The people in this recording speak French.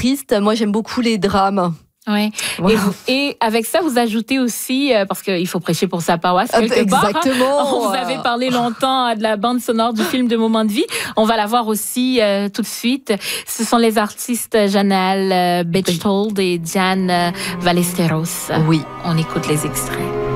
triste. Moi, j'aime beaucoup les drames. Oui. Voilà. Et avec ça, vous ajoutez aussi, parce qu'il faut prêcher pour sa paroisse quelque part. Exactement. Vous avez parlé longtemps de la bande sonore du film de Moment de vie. On va la voir aussi tout de suite. Ce sont les artistes Janelle Bechtold et Diane Ballesteros. Oui. On écoute les extraits.